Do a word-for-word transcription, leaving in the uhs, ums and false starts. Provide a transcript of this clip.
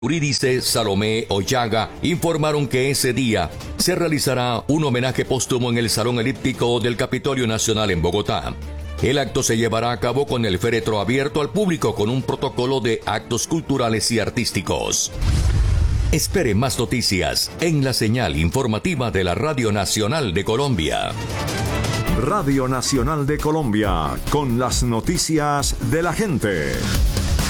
Eurídice Salomé Ollaga informaron que ese día se realizará un homenaje póstumo en el Salón Elíptico del Capitolio Nacional en Bogotá. El acto se llevará a cabo con el féretro abierto al público con un protocolo de actos culturales y artísticos. Espere más noticias en la señal informativa de la Radio Nacional de Colombia. Radio Nacional de Colombia, con las noticias de la gente.